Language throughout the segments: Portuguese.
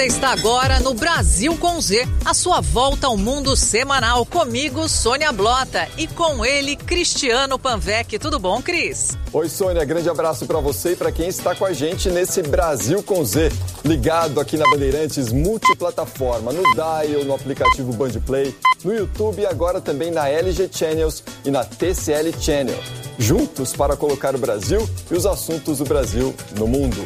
Está agora no Brasil com Z, a sua volta ao mundo semanal. Comigo, Sônia Blota, e com ele, Cristiano Panvec. Tudo bom, Cris? Oi, Sônia. Grande abraço para você e para quem está com a gente nesse Brasil com Z. Ligado aqui na Bandeirantes multiplataforma, no Dial, no aplicativo Bandplay, no YouTube e agora também na LG Channels e na TCL Channel. Juntos para colocar o Brasil e os assuntos do Brasil no mundo.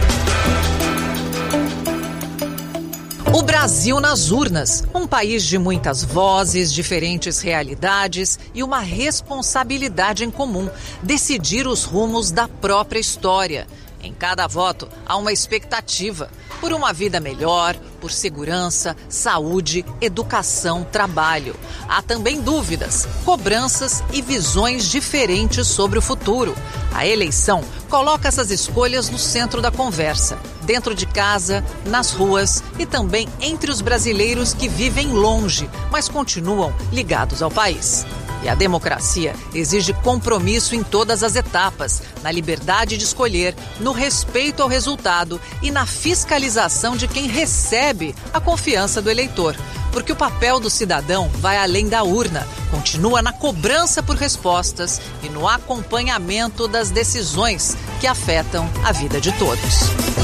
O Brasil nas urnas, um país de muitas vozes, diferentes realidades e uma responsabilidade em comum, decidir os rumos da própria história. Em cada voto há uma expectativa por uma vida melhor, por segurança, saúde, educação, trabalho. Há também dúvidas, cobranças e visões diferentes sobre o futuro. A eleição coloca essas escolhas no centro da conversa, dentro de casa, nas ruas e também entre os brasileiros que vivem longe, mas continuam ligados ao país. E a democracia exige compromisso em todas as etapas, na liberdade de escolher, no respeito ao resultado e na fiscalização de quem recebe a confiança do eleitor. Porque o papel do cidadão vai além da urna, continua na cobrança por respostas e no acompanhamento das decisões que afetam a vida de todos.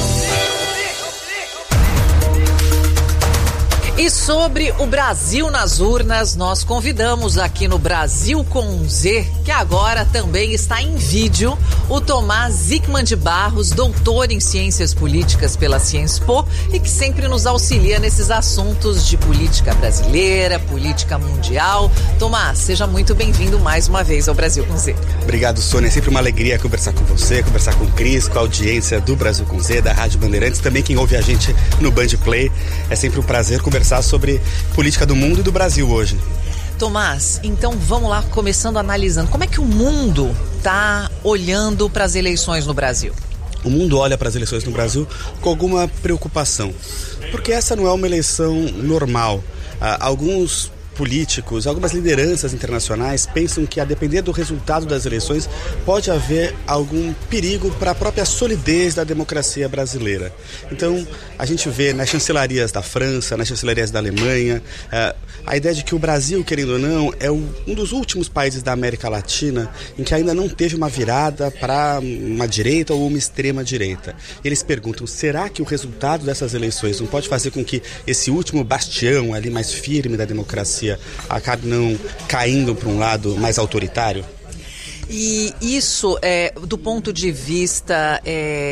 E sobre o Brasil nas urnas, nós convidamos aqui no Brasil com Z, que agora também está em vídeo, o Tomás Zickman de Barros, doutor em Ciências Políticas pela Cienspo e que sempre nos auxilia nesses assuntos de política brasileira, política mundial. Tomás, seja muito bem-vindo mais uma vez ao Brasil com Z. Obrigado, Sônia. É sempre uma alegria conversar com você, conversar com o Cris, com a audiência do Brasil com Z, da Rádio Bandeirantes, também quem ouve a gente no Bandplay. É sempre um prazer conversar sobre política do mundo e do Brasil hoje. Tomás, então vamos lá, começando analisando. Como é que o mundo está olhando para as eleições no Brasil? O mundo olha para as eleições no Brasil com alguma preocupação, porque essa não é uma eleição normal. Alguns políticos, algumas lideranças internacionais pensam que, a depender do resultado das eleições, pode haver algum perigo para a própria solidez da democracia brasileira. Então, a gente vê nas chancelarias da França, nas chancelarias da Alemanha, a ideia de que o Brasil, querendo ou não, é um dos últimos países da América Latina em que ainda não teve uma virada para uma direita ou uma extrema direita. Eles perguntam, será que o resultado dessas eleições não pode fazer com que esse último bastião ali mais firme da democracia acabe não caindo para um lado mais autoritário? E isso, do ponto de vista